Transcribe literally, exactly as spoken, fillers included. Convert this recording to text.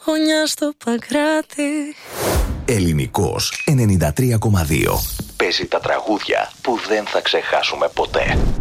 γωνιά στο Παγκράτη. Ελληνικός ενενήντα τρία κόμμα δύο. Παίζει τα τραγούδια που δεν θα ξεχάσουμε ποτέ.